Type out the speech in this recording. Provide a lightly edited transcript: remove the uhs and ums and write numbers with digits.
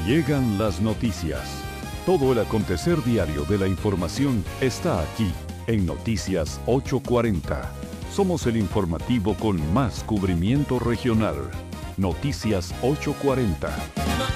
Llegan las noticias. Todo el acontecer diario de la información está aquí en Noticias 840. Somos el informativo con más cubrimiento regional. Noticias 840.